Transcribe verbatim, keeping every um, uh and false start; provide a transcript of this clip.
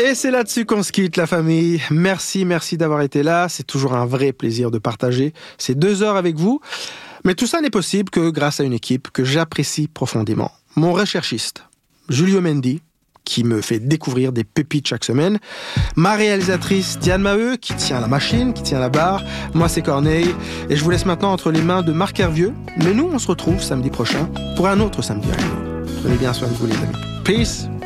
Et c'est là-dessus qu'on se quitte, la famille. Merci, merci d'avoir été là. C'est toujours un vrai plaisir de partager ces deux heures avec vous. Mais tout ça n'est possible que grâce à une équipe que j'apprécie profondément. Mon recherchiste, Julio Mendy, qui me fait découvrir des pépites chaque semaine. Ma réalisatrice, Diane Maheu, qui tient la machine, qui tient la barre. Moi, c'est Corneille. Et je vous laisse maintenant entre les mains de Marc Hervieux. Mais nous, on se retrouve samedi prochain pour un autre Samedi Agneau. Prenez bien soin de vous, les amis. Peace!